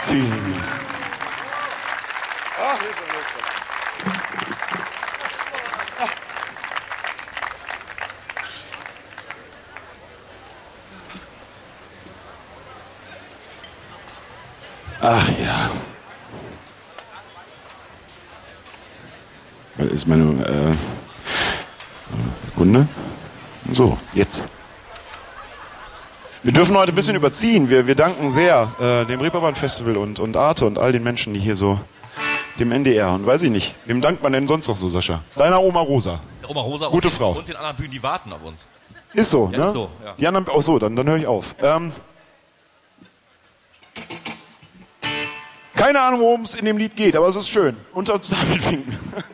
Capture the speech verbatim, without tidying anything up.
Vielen lieben Dank. Ach ja. Das ist meine äh, Kunde. So, jetzt. Wir dürfen heute ein bisschen überziehen. Wir, wir danken sehr äh, dem Reeperbahn Festival und, und Arte und all den Menschen, die hier so, dem N D R und weiß ich nicht. Wem dankt man denn sonst noch so, Sascha? Deiner Oma Rosa. Oma Rosa Gute und den, Frau. Und den anderen Bühnen, die warten auf uns. Ist so, Ja, ne? ist so, ja. Die anderen, auch so, dann, dann höre ich auf. Ähm, keine Ahnung, worum es in dem Lied geht, aber es ist schön. Unter uns damit winken.